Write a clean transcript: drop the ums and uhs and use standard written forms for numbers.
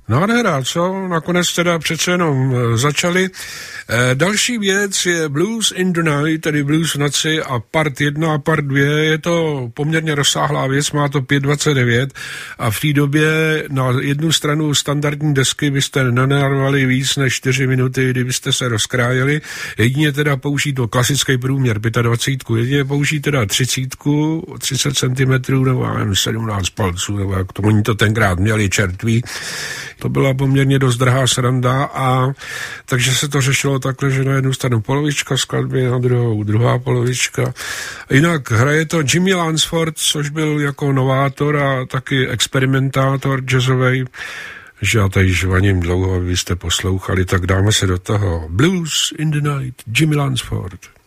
Nádhera, co? Nakonec teda přece jenom začali. Další věc je Blues in the Night, tedy Blues v noci a part 1 a part 2. Je to poměrně rozsáhlá věc, má to 5:29 a v té době na jednu stranu standardní desky byste nenarvali víc než 4 minuty, kdybyste se rozkrájeli. Jedině teda použít to klasický průměr 25, jedině použít teda 30 cm nebo 17 palců, nebo jak to oni to tenkrát měli, čertví. To byla poměrně dost drahá sranda a takže se to řešilo takhle, že na jednu stranu polovička skladby, na druhou druhá polovička. Jinak hraje to Jimmy Lansford, což byl jako novátor a taky experimentátor jazzovej, že já tady žvaním dlouho, abyste poslouchali, tak dáme se do toho. Blues in the Night, Jimmy Lansford.